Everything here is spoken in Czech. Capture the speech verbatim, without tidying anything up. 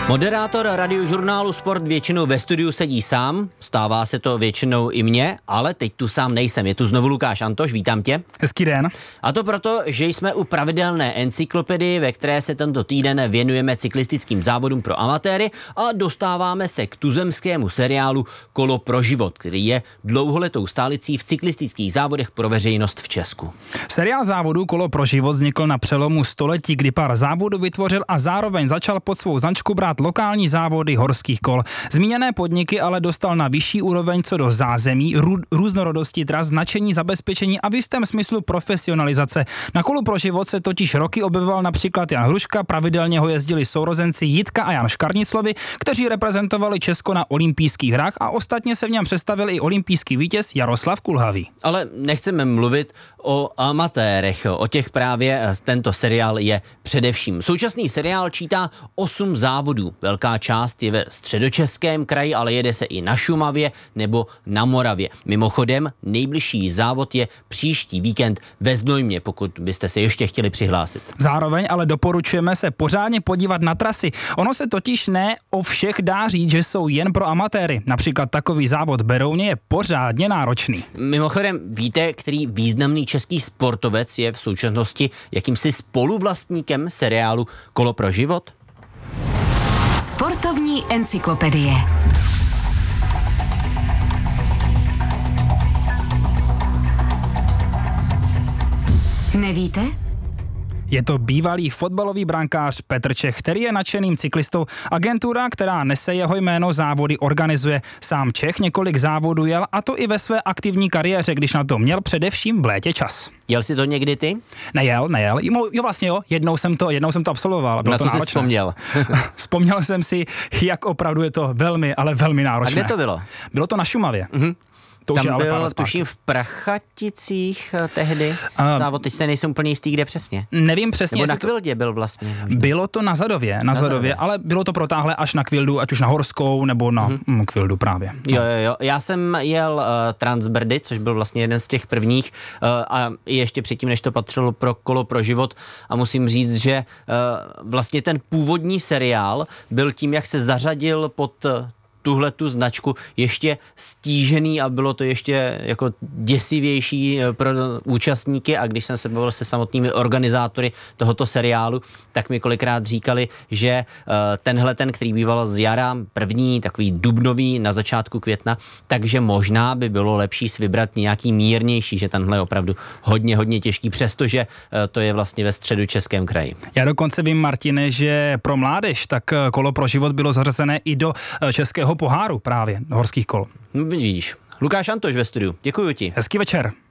Moderátor radiožurnálu Sport většinou ve studiu sedí sám, stává se to většinou i mně, ale teď tu sám nejsem. Je tu znovu Lukáš Antoš, vítám tě. Hezký den. A to proto, že jsme u pravidelné encyklopedii, ve které se tento týden věnujeme cyklistickým závodům pro amatéry a dostáváme se k tuzemskému seriálu Kolo pro život, který je dlouholetou stálicí v cyklistických závodech pro veřejnost v Česku. Seriál závodů Kolo pro život vznikl na přelomu století, kdy pár závodů vytvořil a zároveň začal pod svou značku brát lokální závody horských kol. Zmíněné podniky ale dostal na vyšší úroveň co do zázemí, rů, různorodosti tras, značení, zabezpečení a v jistém smyslu profesionalizace. Na Kolu pro život se totiž roky objevoval například Jan Hruška, pravidelně ho jezdili sourozenci Jitka a Jan Škarniclovi, kteří reprezentovali Česko na olympijských hrách a ostatně se v něm představil i olympijský vítěz Jaroslav Kulhavý. Ale nechceme mluvit o amatérech, o těch právě tento seriál je především. Současný seriál čítá osm závodů. Velká část je ve Středočeském kraji, ale jede se i na Šumavě nebo na Moravě. Mimochodem, nejbližší závod je příští víkend ve Znojmě, pokud byste se ještě chtěli přihlásit. Zároveň ale doporučujeme se pořádně podívat na trasy. Ono se totiž ne o všech dá říct, že jsou jen pro amatéry. Například takový závod Berouně je pořádně náročný. Mimochodem, víte, který významný český sportovec je v současnosti jakýmsi spoluvlastníkem seriálu Kolo pro život? Sportovní encyklopedie. Nevíte? Je to bývalý fotbalový brankář Petr Čech, který je nadšeným cyklistou. Agentura, která nese jeho jméno, závody organizuje. Sám Čech několik závodů jel, a to i ve své aktivní kariéře, když na to měl především v létě čas. Jel jsi to někdy ty? Nejel, nejel. Jo, vlastně jo, jednou jsem to, jednou jsem to absolvoval. Bylo na to co jsi náročné. vzpomněl? Vzpomněl jsem si, jak opravdu je to velmi, ale velmi náročné. A kde to bylo? Bylo to na Šumavě. Mhm. To už Tam je ale byl, tuším, v Prachaticích tehdy uh, závod, teď se nejsem úplně jistý, kde přesně. Nevím přesně. Nebo na Kvildě byl vlastně. Možná. Bylo to na Zadově, na, na Zadově, Zadově, ale bylo to protáhlé až na Kvildu, ať už na Horskou, nebo na mm-hmm. Kvildu právě. No. Jo, jo, jo. Já jsem jel uh, Transbrdy, což byl vlastně jeden z těch prvních uh, a ještě předtím, než to patřilo pro Kolo pro život, a musím říct, že uh, vlastně ten původní seriál byl tím, jak se zařadil pod uh, tuhle tu značku ještě stížený a bylo to ještě jako děsivější pro účastníky, a když jsem se bavil se samotnými organizátory tohoto seriálu, tak mi kolikrát říkali, že tenhle ten, který býval z jara, první, takový dubnový na začátku května, takže možná by bylo lepší si vybrat nějaký mírnější, že tenhle je opravdu hodně, hodně těžký, přestože to je vlastně ve Středočeském kraji. Já dokonce vím, Martine, že pro mládež tak Kolo pro život bylo zařazené i do českého poháru právě horských kol. No, vidíš. Lukáš Antoš ve studiu. Děkuji ti. Hezký večer.